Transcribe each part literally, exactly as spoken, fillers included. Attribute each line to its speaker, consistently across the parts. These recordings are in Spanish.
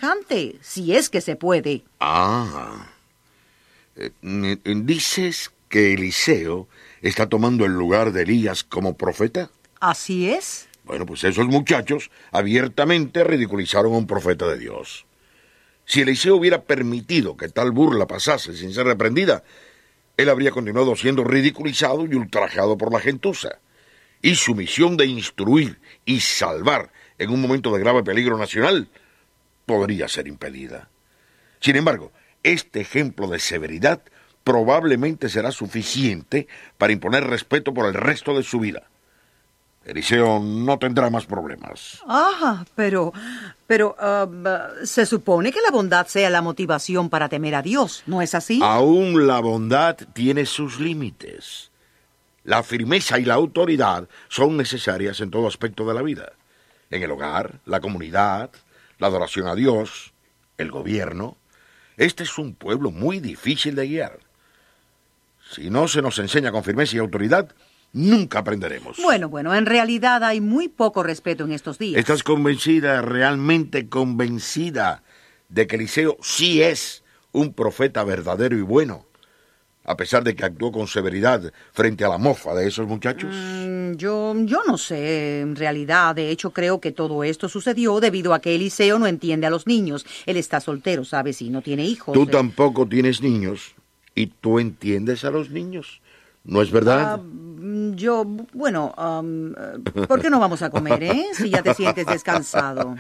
Speaker 1: semejante, si es que se puede.
Speaker 2: Ah. Eh, ¿Dices que Eliseo está tomando el lugar de Elías como profeta?
Speaker 1: Así es.
Speaker 2: Bueno, pues esos muchachos abiertamente ridiculizaron a un profeta de Dios. Si Eliseo hubiera permitido que tal burla pasase sin ser reprendida, él habría continuado siendo ridiculizado y ultrajado por la gentuza. Y su misión de instruir y salvar en un momento de grave peligro nacional podría ser impedida. Sin embargo, este ejemplo de severidad probablemente será suficiente para imponer respeto por el resto de su vida. Eliseo no tendrá más problemas.
Speaker 1: Ah, pero, pero uh, se supone que la bondad sea la motivación para temer a Dios, ¿no es así?
Speaker 2: Aún la bondad tiene sus límites. La firmeza y la autoridad son necesarias en todo aspecto de la vida. En el hogar, la comunidad, la adoración a Dios, el gobierno. Este es un pueblo muy difícil de guiar. Si no se nos enseña con firmeza y autoridad, nunca aprenderemos.
Speaker 1: Bueno, bueno, en realidad hay muy poco respeto en estos días.
Speaker 2: ¿Estás convencida, realmente convencida, de que Eliseo sí es un profeta verdadero y bueno, a pesar de que actuó con severidad frente a la mofa de esos muchachos?
Speaker 1: Mm, yo, yo no sé, en realidad. De hecho, creo que todo esto sucedió debido a que Eliseo no entiende a los niños. Él está soltero, ¿sabes? Y no tiene hijos.
Speaker 2: Tú
Speaker 1: eh.
Speaker 2: tampoco tienes niños, y tú entiendes a los niños, ¿no es verdad?
Speaker 1: Uh, yo, bueno, um, ¿por qué no vamos a comer, eh? Si ya te sientes descansado.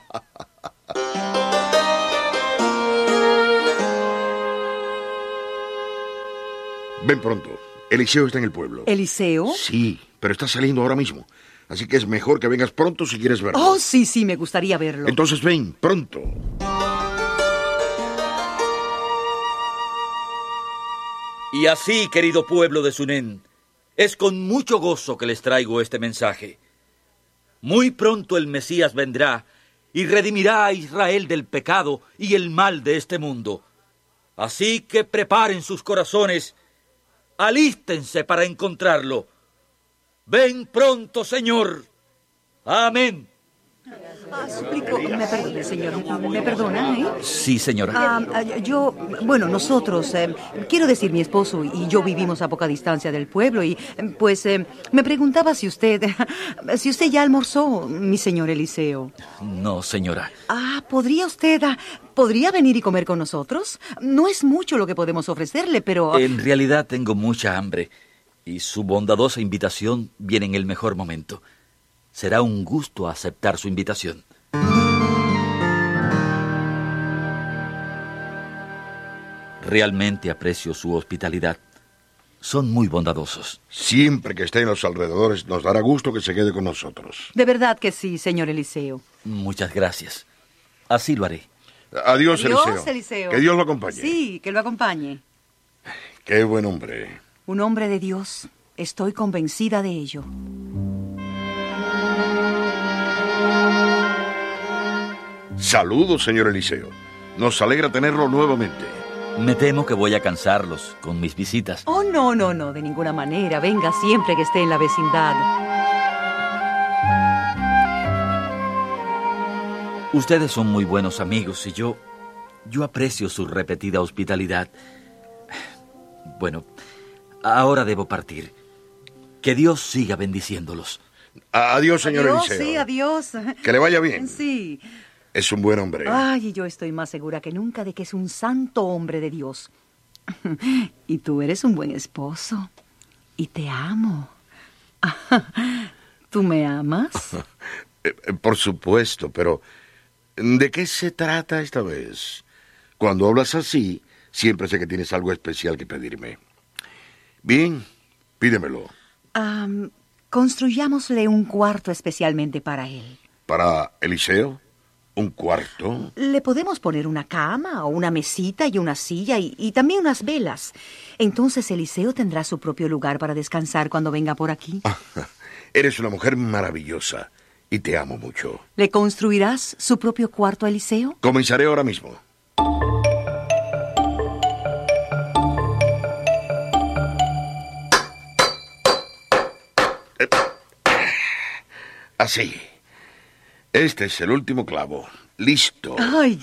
Speaker 2: Ven pronto. Eliseo está en el pueblo.
Speaker 1: ¿Eliseo?
Speaker 2: Sí, pero está saliendo ahora mismo. Así que es mejor que vengas pronto si quieres verlo.
Speaker 1: Oh, sí, sí, me gustaría verlo.
Speaker 2: Entonces ven, pronto.
Speaker 3: Y así, querido pueblo de Sunén, es con mucho gozo que les traigo este mensaje. Muy pronto el Mesías vendrá y redimirá a Israel del pecado y el mal de este mundo. Así que preparen sus corazones, alístense para encontrarlo. Ven pronto, Señor. Amén.
Speaker 1: Ah, suplico, me perdone, señor. ¿Me perdona, eh?
Speaker 3: Sí, señora.
Speaker 1: Ah, yo, bueno, nosotros, eh, quiero decir, mi esposo y yo vivimos a poca distancia del pueblo y, pues, eh, me preguntaba si usted, si usted ya almorzó, mi señor Eliseo.
Speaker 3: No, señora.
Speaker 1: Ah, ¿podría usted, ah, podría venir y comer con nosotros? No es mucho lo que podemos ofrecerle, pero...
Speaker 3: En realidad tengo mucha hambre y su bondadosa invitación viene en el mejor momento. Será un gusto aceptar su invitación. Realmente aprecio su hospitalidad. Son muy bondadosos.
Speaker 2: Siempre que esté en los alrededores, nos dará gusto que se quede con nosotros.
Speaker 1: De verdad que sí, señor Eliseo.
Speaker 3: Muchas gracias. Así lo haré.
Speaker 2: Adiós,
Speaker 1: Adiós,
Speaker 2: Eliseo.
Speaker 1: Eliseo.
Speaker 2: Que Dios lo acompañe.
Speaker 1: Sí, que lo acompañe.
Speaker 2: Qué buen hombre.
Speaker 1: Un hombre de Dios. Estoy convencida de ello.
Speaker 2: Saludos, señor Eliseo. Nos alegra tenerlo nuevamente.
Speaker 3: Me temo que voy a cansarlos con mis visitas.
Speaker 1: Oh, no, no, no, de ninguna manera. Venga siempre que esté en la vecindad.
Speaker 3: Ustedes son muy buenos amigos y yo... Yo aprecio su repetida hospitalidad. Bueno, ahora debo partir. Que Dios siga bendiciéndolos.
Speaker 2: Adiós, señor
Speaker 1: Adiós,
Speaker 2: Eliseo.
Speaker 1: sí, adiós.
Speaker 2: Que le vaya bien.
Speaker 1: Sí.
Speaker 2: Es un buen hombre.
Speaker 1: Ay, y yo estoy más segura que nunca de que es un santo hombre de Dios. Y tú eres un buen esposo. Y te amo. ¿Tú me amas?
Speaker 2: Por supuesto, pero ¿de qué se trata esta vez? Cuando hablas así, siempre sé que tienes algo especial que pedirme. Bien, pídemelo.
Speaker 1: Um, construyámosle un cuarto especialmente para él.
Speaker 2: ¿Para Eliseo? ¿Un cuarto?
Speaker 1: Le podemos poner una cama o una mesita y una silla y, y también unas velas. Entonces Eliseo tendrá su propio lugar para descansar cuando venga por aquí.
Speaker 2: Eres una mujer maravillosa y te amo mucho.
Speaker 1: ¿Le construirás su propio cuarto a Eliseo?
Speaker 2: Comenzaré ahora mismo. Así. Este es el último clavo. Listo.
Speaker 1: Ay,